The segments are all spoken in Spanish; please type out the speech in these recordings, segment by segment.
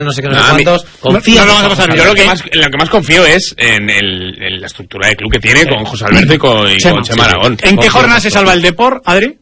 no sé qué, no sé cuántos. Confío. No vamos a pasar. Yo lo que más confío es en la estructura de club que tiene con José Alberto y con Chema Aragón. ¿En qué jornada se salva el Depor, Adri?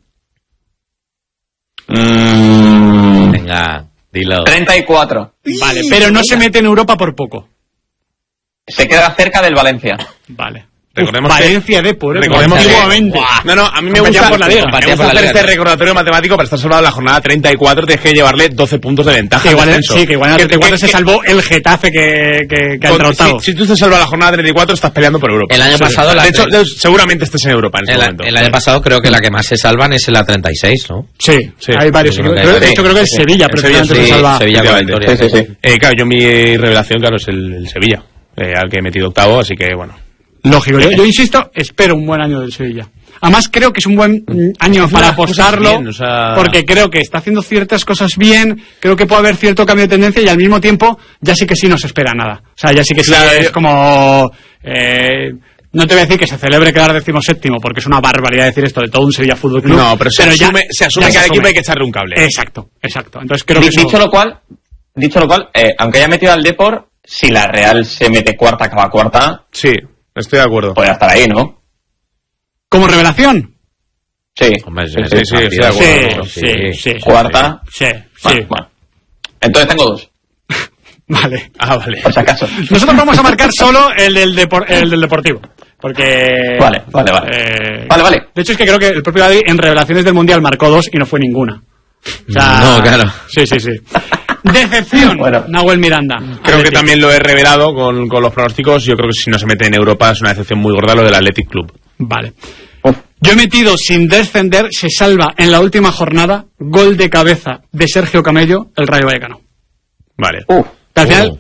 Venga, dilo. 34. Vale, pero no se mete en Europa por poco. Se queda cerca del Valencia. Vale. Recordemos Valencia Depor, recordemos igualmente. No, a mí me gusta por la liga. Me gusta hacer este recordatorio matemático para estar salvado en la jornada 34. Tienes que llevarle 12 puntos de ventaja. Que igual en la 34 se salvó el Getafe que ha entrado. Si tú te salvas la jornada 34, estás peleando por Europa. El año pasado... De hecho, seguramente estés en Europa en este momento. El año pasado creo que la que más se salvan es en la 36, ¿no? Sí, hay varios. De hecho, creo que el Sevilla precisamente se salva. Sevilla con la victoria. Sí. Claro, yo mi revelación, es el Sevilla, al que he metido octavo, así que bueno. Lógico, yo insisto, espero un buen año del Sevilla. Además creo que es un buen año para apostarlo, bien, porque creo que está haciendo ciertas cosas bien, creo que puede haber cierto cambio de tendencia y al mismo tiempo ya sí que sí no se espera nada. O sea, ya sí que sí es como... no te voy a decir que se celebre quedar 17º, porque es una barbaridad decir esto de todo un Sevilla Fútbol Club. No, pero se asume que al equipo hay que echarle un cable. Exacto. Entonces creo que Dicho lo cual, aunque haya metido al Depor, si la Real se mete cuarta, acaba cuarta... Sí. Estoy de acuerdo. Puede estar ahí, ¿no? ¿Como revelación? Sí. Hombre, sí, estoy de acuerdo. Sí. Cuarta. Sí. Bueno. Entonces tengo 2. Vale. Vale. Por si acaso. Nosotros vamos a marcar solo el del Deportivo. Porque... Vale. Vale. De hecho, es que creo que el propio Adri en revelaciones del Mundial marcó 2 y no fue ninguna. O sea, no, claro. Sí. Decepción, bueno. Nahuel Miranda. Creo que también lo he revelado con los pronósticos. Yo creo que si no se mete en Europa es una decepción muy gorda lo del Athletic Club. Vale. Yo he metido sin descender, se salva en la última jornada, gol de cabeza de Sergio Camello, el Rayo Vallecano. Vale. Al final,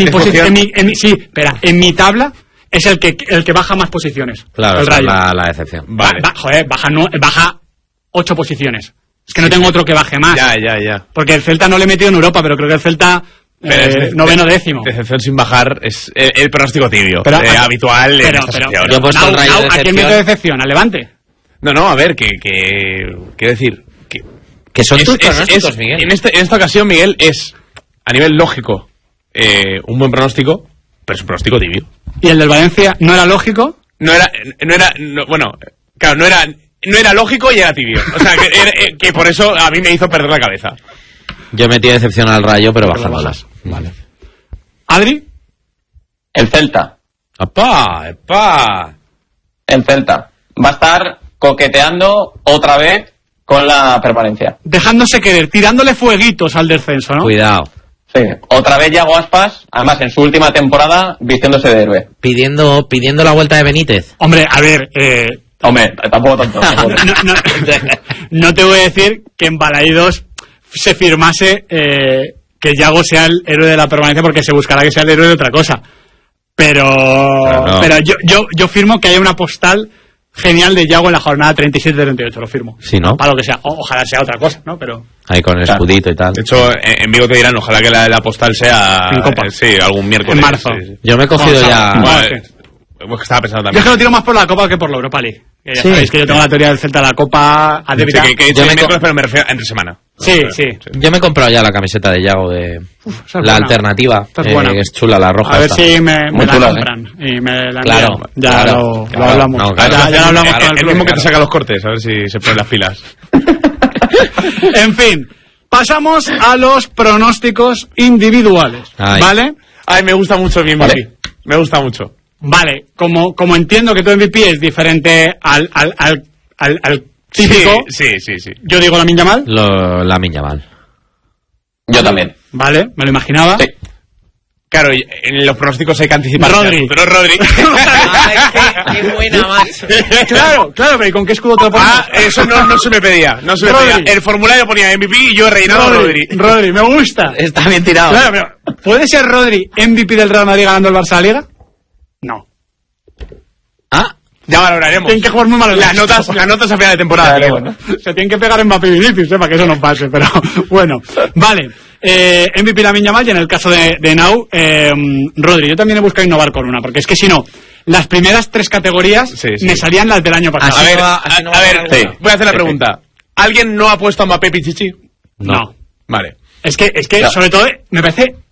en mi tabla es el que baja más posiciones. Claro, el Rayo. La decepción. Vale. Baja 8 posiciones. Es que no tengo otro que baje más. Ya. Porque el Celta no le he metido en Europa, pero creo que el Celta noveno décimo. Decepción sin bajar es el pronóstico tibio. Habitual en esta sección. Yo he puesto el Rayo de decepción. ¿A quién meto decepción? ¿A Levante? No, a ver, quiero decir... Que son tus pronósticos, Miguel. En esta ocasión, Miguel, es, a nivel lógico, un buen pronóstico, pero es un pronóstico tibio. ¿Y el del Valencia no era lógico? No era lógico y era tibio. O sea, que por eso a mí me hizo perder la cabeza. Yo metí decepción al Rayo, pero bajándolas. Vale. ¿Adri? El Celta. ¡Epa! El Celta. Va a estar coqueteando otra vez con la permanencia. Dejándose querer, tirándole fueguitos al descenso, ¿no? Cuidado. Sí. Otra vez Yago Aspas, además en su última temporada, vistiéndose de héroe. Pidiendo la vuelta de Benítez. Hombre, a ver... Hombre, tampoco tanto. No te voy a decir que en Balaídos se firmase que Yago sea el héroe de la permanencia, porque se buscará que sea el héroe de otra cosa. Pero yo firmo que haya una postal genial de Yago en la jornada 37-38, lo firmo. Sí, ¿no? Para lo que sea. Ojalá sea otra cosa, ¿no? Pero... Ahí con el escudito y tal. De hecho, en Vigo te dirán, ojalá que la postal sea... En Copa. Sí, algún miércoles. En marzo. Sí. Yo me he cogido Pues que estaba pensando Yo también. es que lo tiro más por la Copa que por la Europa League. Ya sabéis que yo tengo la teoría del Celta de la Copa a debitar. Sí, que miércoles, pero me refiero a entre semana. Sí. Yo me he comprado ya la camiseta de Yago de la alternativa, que es chula, la roja. A ver esta. si me la chula, compran y me la Claro, envían. Ya lo hablamos. No, claro. Ya lo hablamos con El mismo que te saca los cortes, a ver si se ponen las pilas. En fin, pasamos a los pronósticos individuales. ¿Vale? Ay, me gusta mucho mi MVP. Vale. Me gusta mucho. Vale, como entiendo que tu MVP es diferente al típico. Sí. Yo digo Lamine Yamal. Lamine Yamal. Yo también. Vale, me lo imaginaba. Sí. Claro, en los pronósticos hay que anticipar. Rodri. Pero Rodri. Qué buena, macho. Claro, pero ¿y con qué escudo te lo pones? Eso no se me pedía. No se me pedía. El formulario ponía MVP y yo he rellenado Rodri, me gusta. Está bien tirado. Claro, pero ¿puede ser Rodri MVP del Real Madrid ganando el Barça la Liga? No. Ya valoraremos. Tienen que jugar muy mal las notas a final de temporada. Claro, bueno. Se tienen que pegar en Mbappé y Vinicius, para que eso no pase, pero bueno. Vale. MVP Lamine Yamal, y en el caso de Nau, Rodri. Yo también he buscado innovar con una, porque es que si no, las primeras 3 categorías me salían las del año pasado. A ver, voy a hacer la pregunta. ¿Alguien no ha puesto a Mbappé Pichichi? No. Vale. Es que sobre todo, me parece